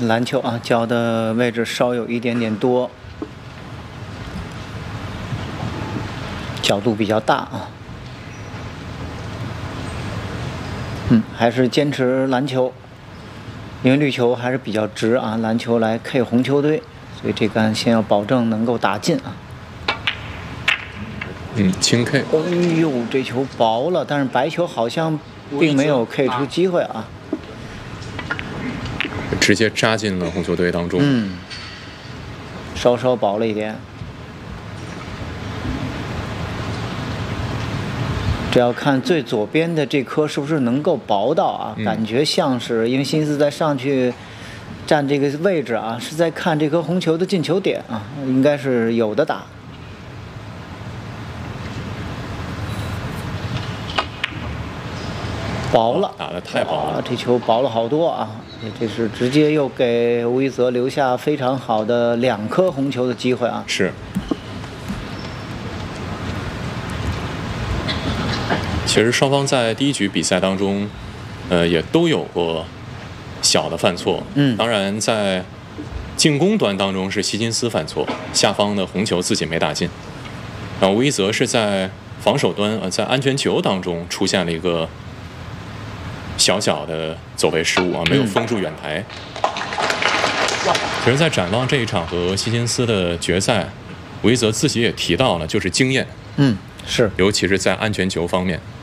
篮球啊，脚的位置稍有一点点多，角度比较大啊。还是坚持篮球，因为绿球还是比较直啊，篮球来 K 红球队，所以这杆先要保证能够打进啊。 轻 K。 哎呦，这球薄了，但是白球好像并没有 K 出机会啊。 直接扎进了红球队当中。 稍稍薄了一点。这要看最左边的这颗是不是能够薄到啊？感觉像是，因为辛斯在上去站这个位置啊，是在看这颗红球的进球点啊，应该是有的打。薄了， 打得太薄了， 这球薄了好多啊！这是直接又给吴一泽留下非常好的2颗红球的机会啊！ 是。其实双方在第一局比赛当中，也都有过小的犯错。当然在进攻端当中是希金斯犯错，下方的红球自己没打进。然后吴一泽是在防守端在安全球当中出现了一个小小的走位失误啊，没有封住远台。其实，在展望这一场和希金斯的决赛，吴一泽自己也提到了，就是经验。 是， 尤其是在安全球方面。